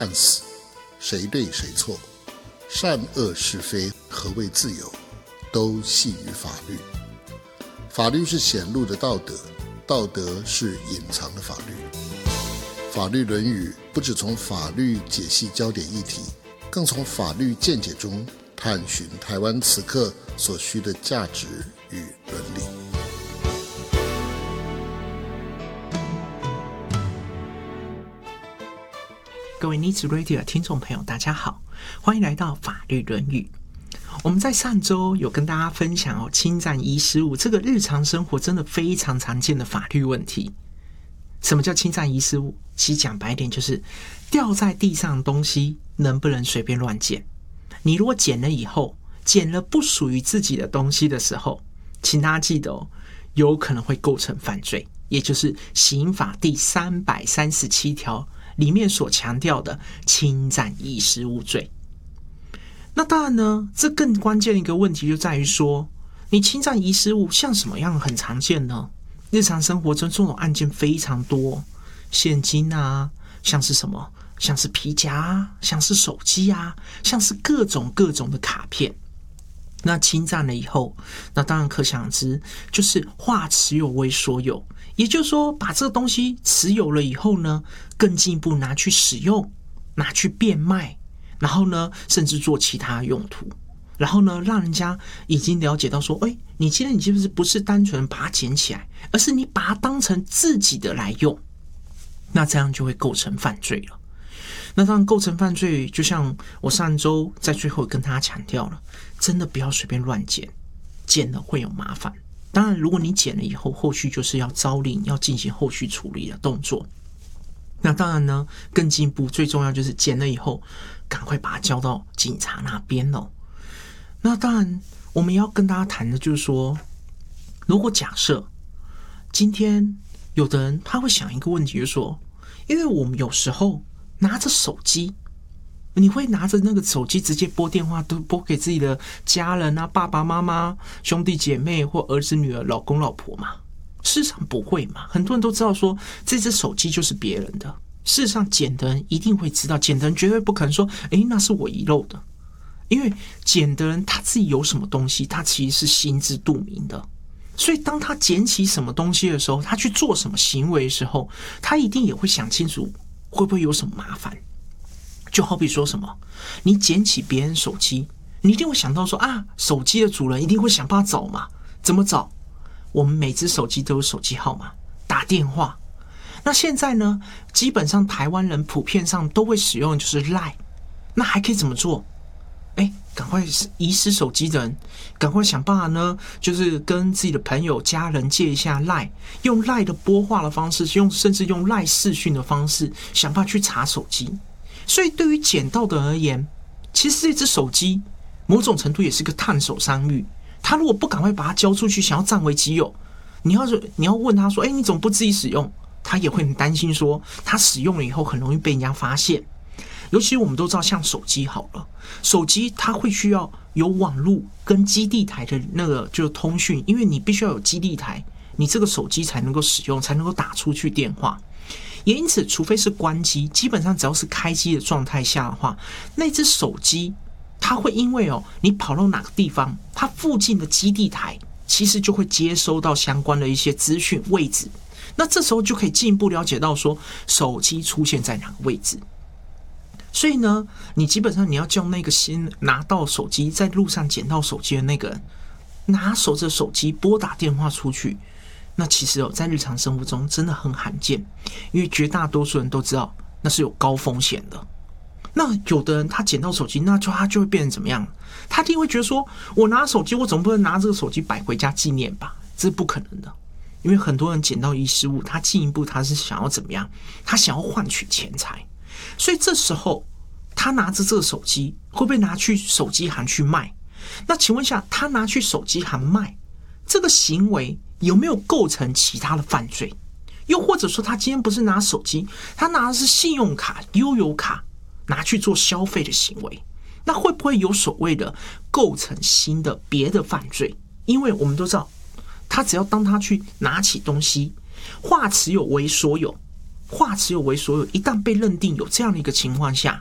看死，谁对谁错，善恶是非，何谓自由，都系于法律。法律是显露的道德，道德是隐藏的法律。法律论语不只从法律解析焦点议题，更从法律见解中探寻台湾此刻所需的价值与伦理。 各位Needs Radio 的听众朋友大家好，欢迎来到法律论语。我们在上周有跟大家分享侵占遗失物这个日常生活真的非常常见的法律问题。什么叫侵占遗失物？其实讲白一点就是掉在地上的东西能不能随便乱捡。你如果捡了以后，捡了不属于自己的东西的时候，请大家记得有可能会构成犯罪，也就是刑法第337条里面所强调的侵占遗失物罪。那当然呢，这更关键的一个问题就在于说，你侵占遗失物像什么样很常见呢？日常生活中这种案件非常多，现金啊，像是什么，像是皮夹啊，像是手机啊，像是各种的卡片。那侵占了以后，那当然可想而知，就是化持有为所有，也就是说把这个东西持有了以后呢，更进一步拿去使用，拿去变卖，然后呢甚至做其他用途，然后呢让人家已经了解到说，你今天你不是单纯把它捡起来，而是你把它当成自己的来用，那这样就会构成犯罪了。那当然构成犯罪，就像我上周在最后跟大家强调了，真的不要随便乱捡，捡了会有麻烦。当然如果你捡了以后，后续就是要招领，要进行后续处理的动作。那当然呢，更进一步最重要就是捡了以后赶快把它交到警察那边哦。那当然我们要跟大家谈的就是说，如果假设今天有的人他会想一个问题，就是说，因为我们有时候拿着手机，你会拿着那个手机直接拨电话，都拨给自己的家人啊，爸爸妈妈、兄弟姐妹或儿子女儿、老公老婆嘛？事实上不会嘛，很多人都知道说这只手机就是别人的。事实上捡的人一定会知道，捡的人绝对不可能说那是我遗漏的，因为捡的人他自己有什么东西，他其实是心知肚明的。所以当他捡起什么东西的时候，他去做什么行为的时候，他一定也会想清楚会不会有什么麻烦。就好比说什么，你捡起别人手机，你一定会想到说手机的主人一定会想办法找嘛。怎么找？我们每只手机都有手机号码，打电话。那现在呢，基本上台湾人普遍上都会使用的就是 LINE。 那还可以怎么做？赶快遗失手机的人赶快想办法呢，就是跟自己的朋友家人借一下 LINE， 用 LINE 的拨话的方式，甚至用 LINE 视讯的方式想办法去查手机。所以对于捡到的而言，其实这只手机某种程度也是个烫手山芋。他如果不赶快把它交出去，想要占为己有，你要问他说你怎么不自己使用，他也会很担心说他使用了以后很容易被人家发现。尤其我们都知道像手机好了，手机它会需要有网路跟基地台的那个就是通讯，因为你必须要有基地台，你这个手机才能够使用，才能够打出去电话。也因此除非是关机，基本上只要是开机的状态下的话，那只手机它会因为你跑到哪个地方，它附近的基地台其实就会接收到相关的一些资讯位置，那这时候就可以进一步了解到说手机出现在哪个位置。所以呢，你基本上你要叫那个先拿到手机，在路上捡到手机的那个人拿手着手机拨打电话出去，那其实在日常生活中真的很罕见，因为绝大多数人都知道那是有高风险的。那有的人他捡到手机，那他就会变成怎么样？他一定会觉得说，我拿手机，我总不能拿这个手机摆回家纪念吧？这是不可能的，因为很多人捡到遗失物，他进一步他是想要怎么样？他想要换取钱财。所以这时候他拿着这个手机会不会拿去手机行去卖？那请问一下，他拿去手机行卖这个行为有没有构成其他的犯罪？又或者说他今天不是拿手机，他拿的是信用卡、悠游卡拿去做消费的行为，那会不会有所谓的构成新的别的犯罪？因为我们都知道，他只要当他去拿起东西，化持有为所有， 化持有为所有，一旦被认定有这样的一个情况下，